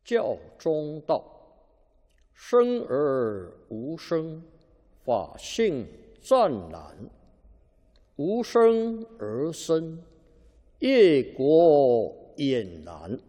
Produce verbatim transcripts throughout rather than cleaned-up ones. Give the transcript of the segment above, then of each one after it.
教中道，生而无生，法性湛然；无生而生，业果俨然。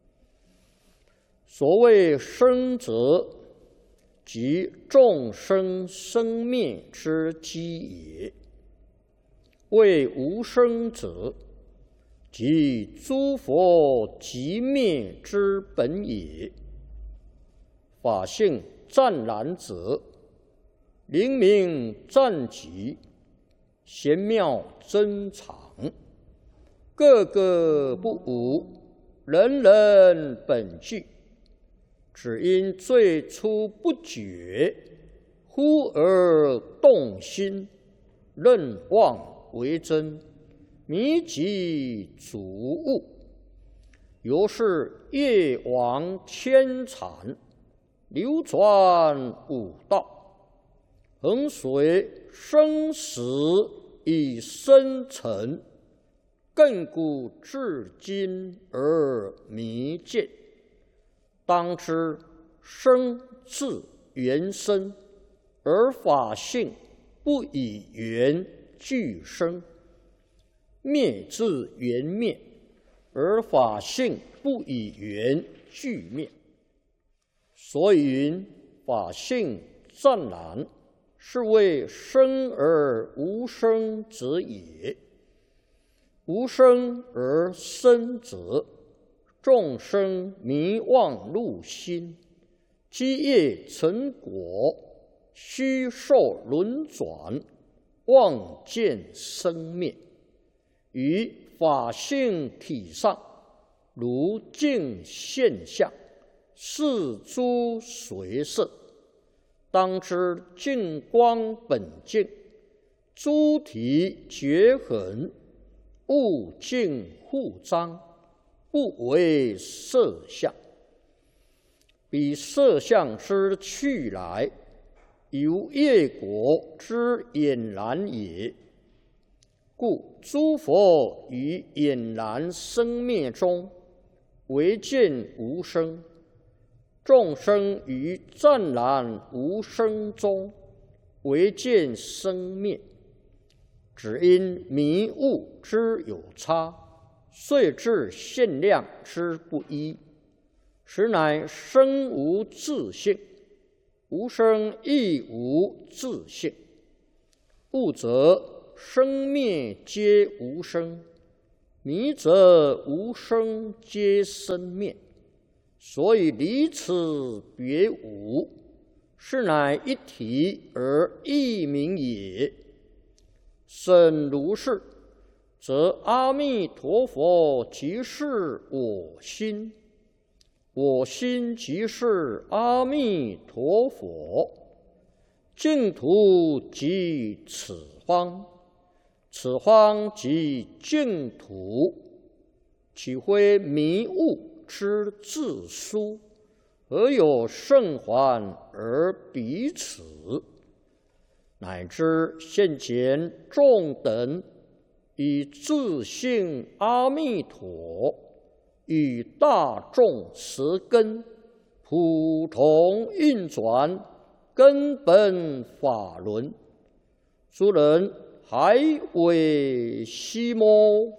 所谓生者，即众生生灭之基也；谓无生者，即诸佛寂灭之本也。法性湛然者，灵明湛极，玄妙珍藏，个个不无，人人本具。只因最初不觉，忽而动心，认妄为真，迷己主悟，由是业往牵缠，流转五道，恒随生死以生沉，亘古至今而弥见。当知生自缘生，而法性不以缘俱生；灭自缘灭，而法性不以缘俱灭。所以云法性湛然，是谓生而无生者也。无生而生者，众生迷妄入心，积业成果，虚受轮转，妄见生灭。于法性体上，如镜现象，是诸随色。当知净光本净，诸体绝痕，物净互彰，不为色相。彼色相之去来，由业果之俨然也。故诸佛于俨然生灭中，唯见无生；众生于湛然无生中，唯见生灭。只因迷悟之有差，遂致限量之不一，实乃生无自性，无生亦无自性。悟则生灭皆无生，迷则无生皆生灭。所以离此别无，是乃一体而异名也。审如是，则阿弥陀佛即是我心，我心即是阿弥陀佛，净土即此方，此方即净土，岂非迷悟之自殊？何有圣还而彼此？乃至现前众等以自性阿弥陀与大众十根普同运转根本法轮，诸人还未悉摸。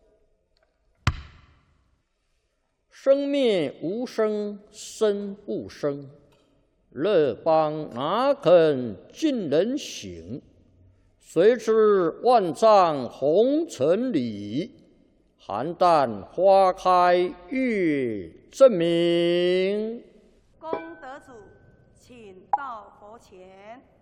生灭无生，生不生，乐邦哪肯尽人行？谁知万丈红尘里，邯郸花开月正明。 功德主，请到佛前。